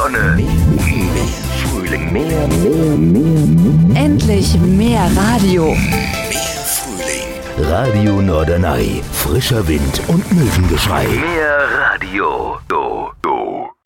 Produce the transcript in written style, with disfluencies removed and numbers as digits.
Sonne, mehr Frühling, mehr. Endlich mehr Radio. Mehr Frühling. Radio Norderney. Frischer Wind und Möwengeschrei. Mehr Radio.